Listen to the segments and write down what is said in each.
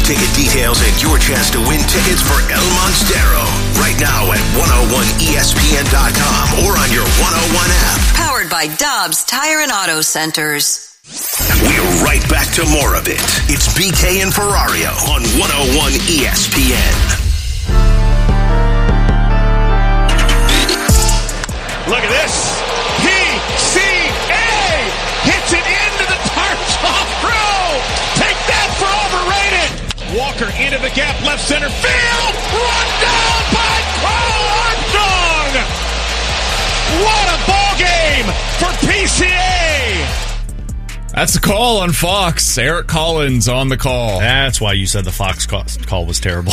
ticket details and your chance to win tickets for El Monstero right now at 101ESPN.com or on your 101 app. Powered by Dobbs Tire and Auto Centers. We're right back to more of it. It's BK and Ferrario on 101 ESPN. Look at this. PCA hits it into the tarps off row. Take that for overrated. Walker into the gap, left center field. Run down by Carl Armstrong. What a ball game for PCA. That's the call on Fox. Eric Collins on the call. That's why you said the Fox call was terrible.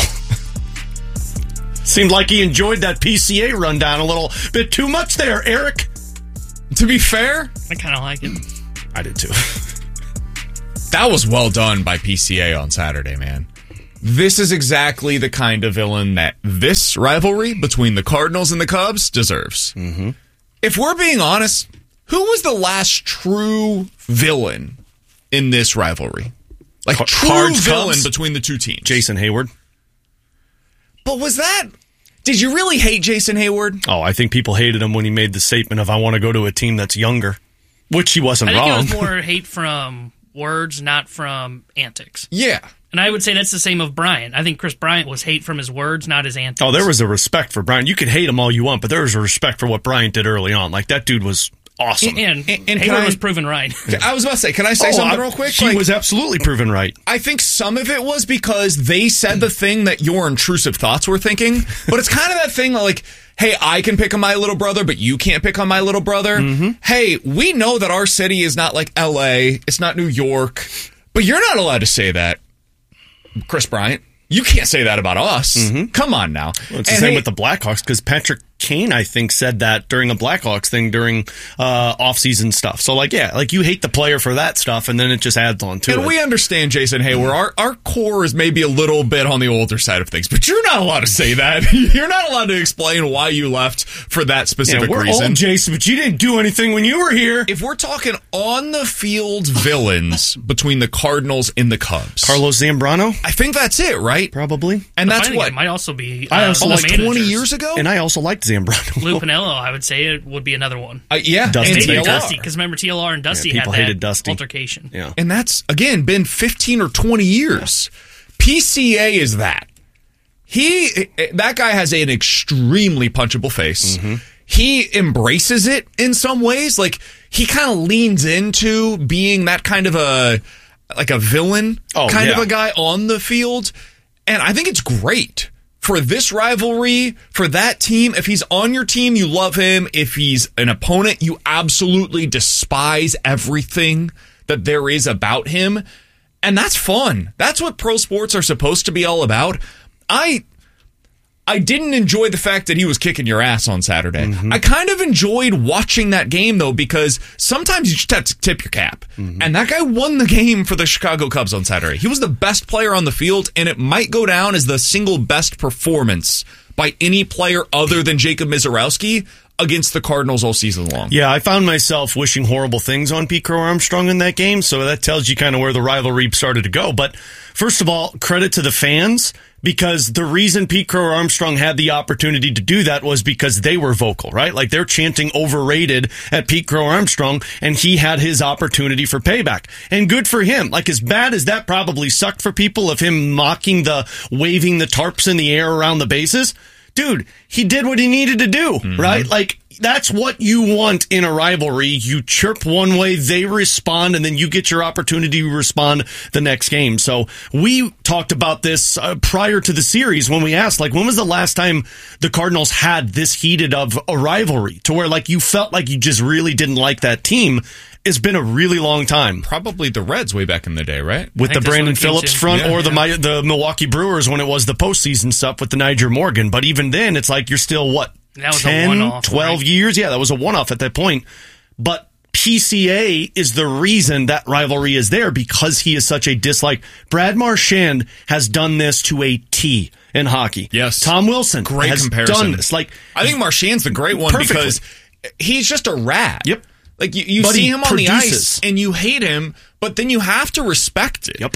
Seemed like he enjoyed that PCA rundown a little bit too much there, Eric. To be fair, I kind of like it. I did too. That was well done by PCA on Saturday, man. This is exactly the kind of villain that this rivalry between the Cardinals and the Cubs deserves. Mm-hmm. If we're being honest, who was the last true villain in this rivalry? Like true villain between the two teams? Jason Hayward. But was that... Did you really hate Jason Hayward? Oh, I think people hated him when he made the statement of, I want to go to a team that's younger. Which he wasn't wrong. I think it was more hate from words, not from antics. Yeah. And I would say that's the same of Bryant. I think Chris Bryant was hate from his words, not his antics. Oh, there was a respect for Bryant. You could hate him all you want, but there was a respect for what Bryant did early on. Like, that dude was awesome. And Hayward was proven right. I was about to say, can I say something real quick? He was absolutely proven right. I think some of it was because they said the thing that your intrusive thoughts were thinking, but it's kind of that thing like, hey, I can pick on my little brother, but you can't pick on my little brother. Mm-hmm. Hey, we know that our city is not like LA, it's not New York, but you're not allowed to say that, Chris Bryant. You can't say that about us. Mm-hmm. Come on now. Well, it's the same with the Blackhawks, because Patrick Kane, I think, said that during a Blackhawks thing during off-season stuff. So, like, yeah, like you hate the player for that stuff, and then it just adds on to it. And we understand, Jason Hayward. Our core is maybe a little bit on the older side of things, but you're not allowed to say that. You're not allowed to explain why you left for that specific we're reason. Old, Jason, but you didn't do anything when you were here. If we're talking on-the-field villains between the Cardinals and the Cubs. Carlos Zambrano? I think that's it, right? Probably. And that's what? It might also be almost 20 years ago? And I also liked Zambrano. Lou Piniella, I would say it would be another one. Yeah. Dusty. Maybe Dusty, because remember TLR and Dusty had that Dusty. altercation. Yeah. And that's, again, been 15 or 20 years. PCA is that. That guy has an extremely punchable face. Mm-hmm. He embraces it in some ways. Like, he kind of leans into being that kind of a villain of a guy on the field. And I think it's great for this rivalry, for that team. If he's on your team, you love him. If he's an opponent, you absolutely despise everything that there is about him. And that's fun. That's what pro sports are supposed to be all about. I didn't enjoy the fact that he was kicking your ass on Saturday. Mm-hmm. I kind of enjoyed watching that game, though, because sometimes you just have to tip your cap. Mm-hmm. And that guy won the game for the Chicago Cubs on Saturday. He was the best player on the field, and it might go down as the single best performance by any player other than Jacob Misiorowski against the Cardinals all season long. Yeah, I found myself wishing horrible things on Pete Crow Armstrong in that game, so that tells you kind of where the rivalry started to go. But first of all, credit to the fans, because the reason Pete Crow Armstrong had the opportunity to do that was because they were vocal, right? Like, they're chanting overrated at Pete Crow Armstrong, and he had his opportunity for payback. And good for him. Like, as bad as that probably sucked for people of him mocking waving the tarps in the air around the bases, dude, he did what he needed to do, right? Like, that's what you want in a rivalry. You chirp one way, they respond, and then you get your opportunity to respond the next game. So we talked about this prior to the series when we asked, like, when was the last time the Cardinals had this heated of a rivalry to where, like, you felt like you just really didn't like that team? It's been a really long time. Probably the Reds way back in the day, right? With the Brandon Phillips front, or the Milwaukee Brewers when it was the postseason stuff with the Niger Morgan. But even then, it's like you're still, what, that was 10, a one-off, 12 right? years? Yeah, that was a one-off at that point. But PCA is the reason that rivalry is there, because he is such a dislike. Brad Marchand has done this to a T in hockey. Yes. Tom Wilson has done this. Like, I think Marchand's the great one because he's just a rat. Yep. Like, you see him on the ice and you hate him, but then you have to respect it. Yep.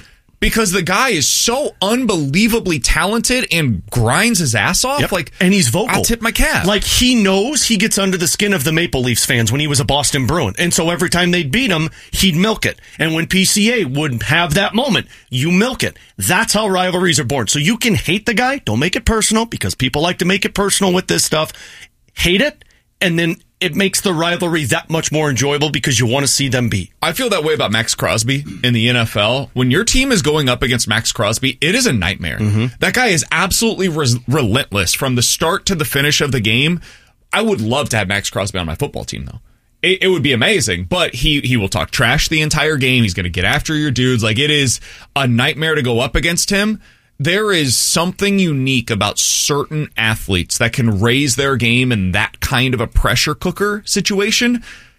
because the guy is so unbelievably talented and grinds his ass off. Yep. Like, and he's vocal. I'll tip my cap. Like, he knows he gets under the skin of the Maple Leafs fans when he was a Boston Bruin. And so every time they'd beat him, he'd milk it. And when PCA would have that moment, you milk it. That's how rivalries are born. So you can hate the guy. Don't make it personal, because people like to make it personal with this stuff. Hate it, and then it makes the rivalry that much more enjoyable because you want to see them beat. I feel that way about Max Crosby in the NFL. When your team is going up against Max Crosby, it is a nightmare. That guy is absolutely relentless from the start to the finish of the game. I would love to have Max Crosby on my football team, though. It would be amazing, but he will talk trash the entire game. He's going to get after your dudes. Like, it is a nightmare to go up against him. There is something unique about certain athletes that can raise their game in that kind of a pressure cooker situation.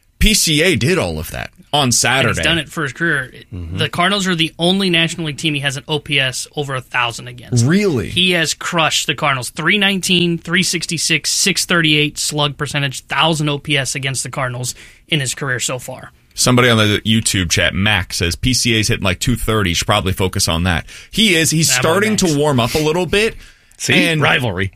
PCA did all of that on Saturday. And he's done it for his career. The Cardinals are the only National League team he has an OPS over 1,000 against. Really? He has crushed the Cardinals. 319, 366, 638 slug percentage, 1,000 OPS against the Cardinals in his career so far. Somebody on the YouTube chat, Max, says PCA's hitting like 230. Should probably focus on that. He is. He's starting to warm up a little bit. See, and rivalry.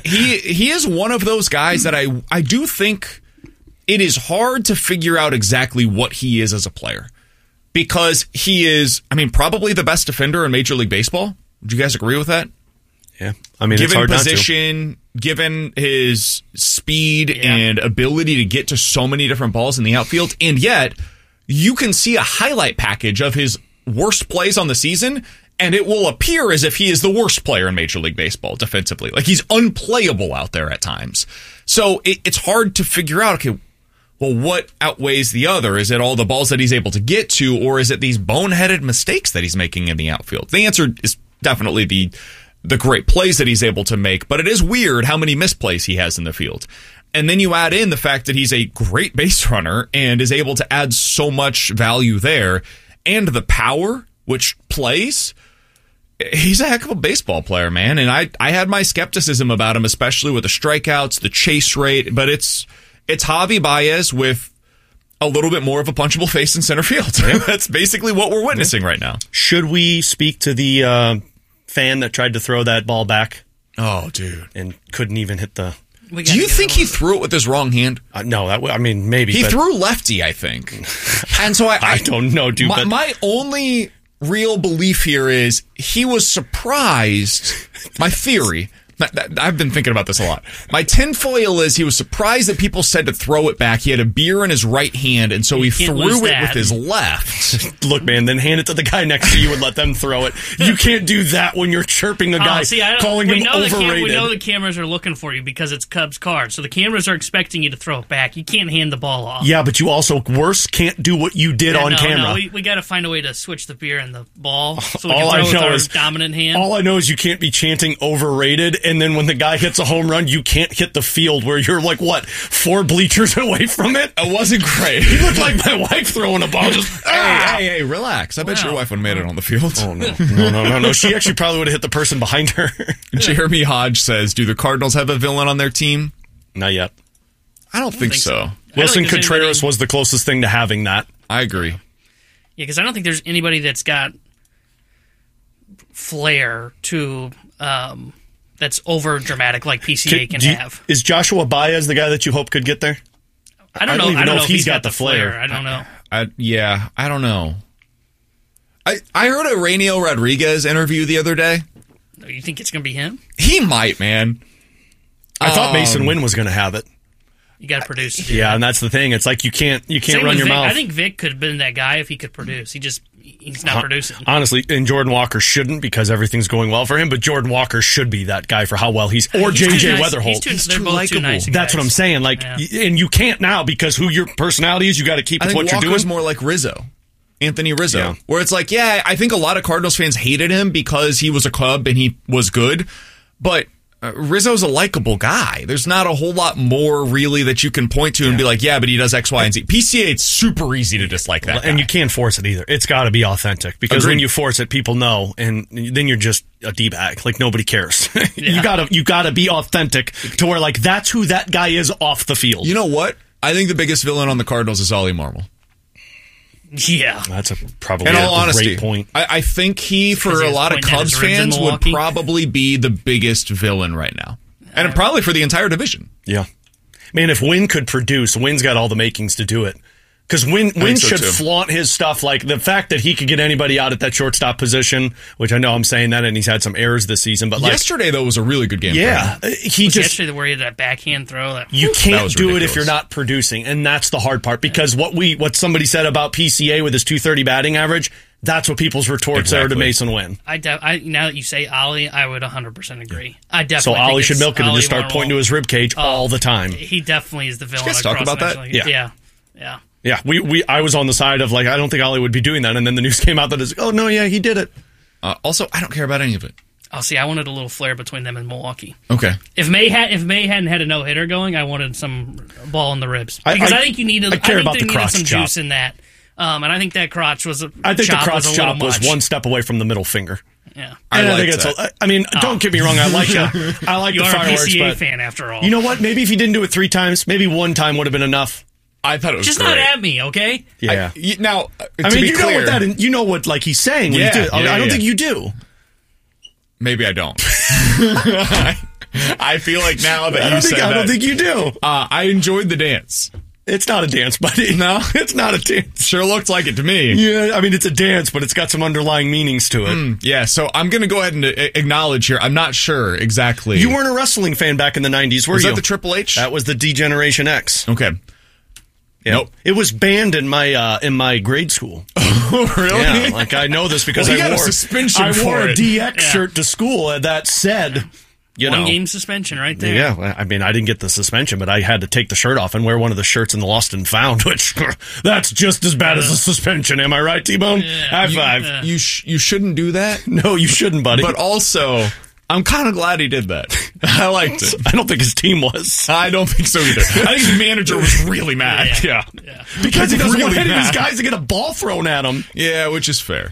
he is one of those guys that I do think it is hard to figure out exactly what he is as a player, because he is, probably the best defender in Major League Baseball. Would you guys agree with that? Yeah, it's given hard position, given his speed and ability to get to so many different balls in the outfield, and yet you can see a highlight package of his worst plays on the season, and it will appear as if he is the worst player in Major League Baseball defensively. Like, he's unplayable out there at times. So it's hard to figure out, okay, well, what outweighs the other? Is it all the balls that he's able to get to, or is it these boneheaded mistakes that he's making in the outfield? The answer is definitely the great plays that he's able to make, but it is weird how many misplays he has in the field. And then you add in the fact that he's a great base runner and is able to add so much value there, and the power, which plays. He's a heck of a baseball player, man. And I had my skepticism about him, especially with the strikeouts, the chase rate, but it's Javi Baez with a little bit more of a punchable face in center field. That's basically what we're witnessing right now. Should we speak to the fan that tried to throw that ball back? Oh, dude. And couldn't even hit the... Do you think he threw it with his wrong hand? No, maybe. He threw lefty, I think. And so I don't know, dude. My only real belief here is he was surprised. My theory, I've been thinking about this a lot. My tinfoil is he was surprised that people said to throw it back. He had a beer in his right hand, and so he threw it with his left. Look, man, then hand it to the guy next to you and let them throw it. You can't do that when you're chirping a guy, calling him overrated. We know the cameras are looking for you because it's Cubs cards, so the cameras are expecting you to throw it back. You can't hand the ball off. Yeah, but you also, worse, can't do what you did on camera. No, we got to find a way to switch the beer and the ball so we can throw with our dominant hand. All I know is you can't be chanting overrated, and then when the guy hits a home run, you can't hit the field where you're like, 4 bleachers away from it? It wasn't great. He looked like my wife throwing a ball. Just, hey, relax. I bet your wife would have made it on the field. Oh, no. She actually probably would have hit the person behind her. Jeremy Hodge says, do the Cardinals have a villain on their team? Not yet. I don't think so. Wilson Contreras was the closest thing to having that. I agree. Yeah, because I don't think there's anybody that's got flair to... that's over dramatic like PCA can have. Is Joshua Baez the guy that you hope could get there? I don't know if he's got the flair. I don't know. I don't know. I heard a Rainiel Rodriguez interview the other day. You think it's going to be him? He might, man. I thought Mason Wynn was going to have it. You got to produce. Yeah, and that's the thing. It's like you can't run your mouth. I think Vic could have been that guy if he could produce. He's not producing. Honestly, and Jordan Walker shouldn't because everything's going well for him, but Jordan Walker should be that guy for how well he's... Or JJ Weatherholt. They're both too nice. That's what I'm saying. And you can't now because who your personality is, you got to keep with what you're doing. Walker's more like Rizzo. Anthony Rizzo. Where it's like, I think a lot of Cardinals fans hated him because he was a Cub and he was good, but... Rizzo's a likable guy. There's not a whole lot more really that you can point to and be like, but he does X, Y, and Z. PCA, it's super easy to dislike that guy. And you can't force it either. It's got to be authentic because when you force it, people know, and then you're just a D-bag. Like, nobody cares. You gotta be authentic to where, like, that's who that guy is off the field. You know what? I think the biggest villain on the Cardinals is Ollie Marmol. Yeah. That's probably In all a honesty, great point. I think he, for he a was lot of pointing at Cubs his ribs in fans, would Milwaukee. probably be the biggest villain right now. And probably for the entire division. Yeah. Man, if Wynn could produce, Wynn's got all the makings to do it. Because Wynn so, should too. flaunt his stuff, like the fact that he could get anybody out at that shortstop position, which I know I'm saying that, and he's had some errors this season. But Yesterday, though, was a really good game for him. yeah, he just Yesterday, where he had that backhand throw. you That can't was do it ridiculous. if you're not producing, and that's the hard part. Because what somebody said about PCA with his .230 batting average, that's what people's retorts are to Exactly. Mason Wynn. I now that you say Ollie, I would 100% agree. I So definitely Ollie think should it's milk it and Ollie just start Marmol. pointing to his ribcage all the time. He definitely is the villain. you guys talk across about the that? National League. Yeah. Yeah. Yeah, I was on the side of like I don't think Ollie would be doing that, and then the news came out that it's oh no, yeah, he did it. Also, I don't care about any of it. Oh, see, I wanted a little flair between them and Milwaukee. Okay. If May hadn't had a no hitter going, I wanted some ball in the ribs because I think you needed. I care think about they the needed crotch some chop. juice in that, and I think that crotch was. I think the crotch was a chop little was much. one step away from the middle finger. Yeah, And I liked think it's. that. I mean, don't get me wrong. I like I like you the are a fireworks, PCA but fan after all. you know what? Maybe if he didn't do it 3 times, maybe 1 time would have been enough. I thought it was just great. not at me, okay? Yeah. Now, I to mean, be you clear, know what that. You know what like he's saying. When Yeah, you do it. yeah, I don't yeah. think you do. maybe I don't. I feel like now that you said I that, don't think you do. I enjoyed the dance. It's not a dance, buddy. No? It's not a dance. Sure looked like it to me. Yeah, I mean, it's a dance, but it's got some underlying meanings to it. Yeah, so I'm going to go ahead and acknowledge here. I'm not sure exactly. You weren't a wrestling fan back in the 90s, were Was you? that the Triple H? That was the D-Generation X. Okay. Yeah. Nope. It was banned in my grade school. Oh, really? Yeah, like I know this because Well, he I got a wore suspension I wore for a it. DX shirt to school that said, you know, 1 game suspension right there. Yeah, I mean, I didn't get the suspension, but I had to take the shirt off and wear one of the shirts in the Lost and Found, which that's just as bad as a suspension. Am I right, T-Bone? High five. You shouldn't do that. No, you shouldn't, buddy. But also, I'm kind of glad he did that. I liked it. I don't think his team was. I don't think so either. I think his manager was really mad. Yeah. Yeah. Because he doesn't Really want any of mad. these guys to get a ball thrown at him. Yeah, which is fair.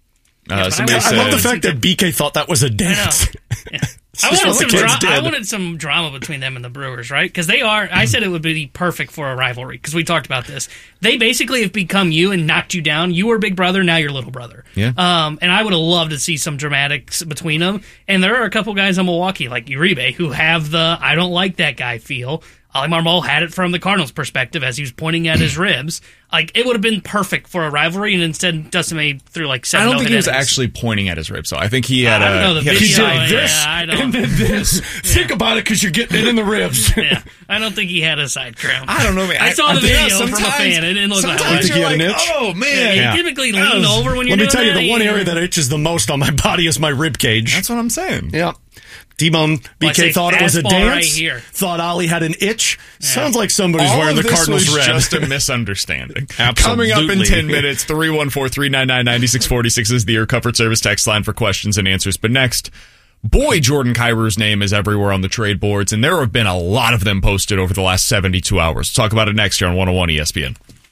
but Somebody I said, I love the fact that BK thought that was a I dance. know. Yeah. I just wanted, what some the kids I did. wanted some drama between them and the Brewers, right? Because they are. I said it would be perfect for a rivalry because we talked about this. They basically have become you and knocked you down. You were big brother, now you're little brother. Yeah. And I would have loved to see some dramatics between them. And there are a couple guys in Milwaukee, like Uribe, who have the I don't like that guy feel. Ollie Marmol had it from the Cardinals' perspective as he was pointing at his ribs. Like, it would have been perfect for a rivalry, and instead Dustin May threw like 7 I don't think he was innings. actually pointing at his ribs, though. I think he had I don't know the he had a video. side- this I don't. and then this. Think about it because you're getting it in the ribs. Yeah, I don't think he had a side crown. I don't know, man. I saw the yeah, video from a sometimes- fan. It didn't look like sometimes one. think he you're had an like, itch? oh, man. You Yeah. typically lean over when you're Let me doing tell you, that. the one area that itches the most on my body is my rib cage. That's what I'm saying. Yeah. T-Bone, Well, I say BK thought it was a fastball dance. right here. Thought Ollie had an itch. Sounds like somebody's All wearing of the this Cardinals was red. just a misunderstanding. Absolutely. Coming up in 10 minutes, 314-399-9646 is the Air Comfort Service text line for questions and answers. But next, boy, Jordan Kyrer's name is everywhere on the trade boards, and there have been a lot of them posted over the last 72 hours. We'll talk about it next year on 101 ESPN.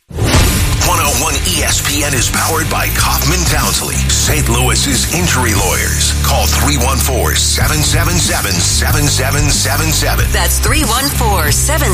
101 ESPN is powered by Kaufman Townsley, St. Louis's injury lawyers. Call 314-777-7777. That's 314-777-7777.